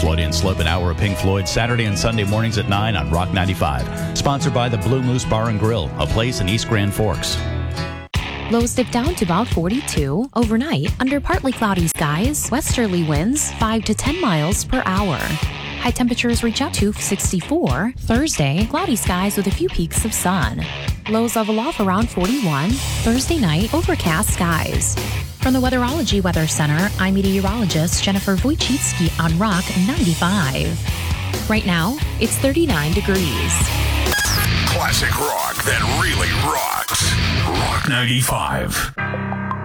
Floyd and Slope, an hour of Pink Floyd, Saturday and Sunday mornings at 9 on Rock 95. Sponsored by the Blue Moose Bar and Grill, a place in East Grand Forks. Lows dip down to about 42. Overnight, under partly cloudy skies, westerly winds 5 to 10 miles per hour. High temperatures reach up to 64. Thursday, cloudy skies with a few peaks of sun. Lows level off around 41. Thursday night, overcast skies. From the Weatherology Weather Center, I'm meteorologist Jennifer Wojcicki on Rock 95. Right now, it's 39 degrees. Classic rock that really rocks. Rock 95.